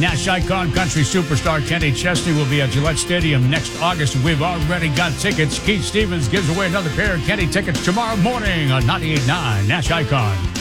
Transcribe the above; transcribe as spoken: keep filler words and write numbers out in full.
Nash Icon country superstar Kenny Chesney will be at Gillette Stadium next August. We've already got tickets. Keith Stevens gives away another pair of Kenny tickets tomorrow morning on ninety-eight point nine Nash Icon.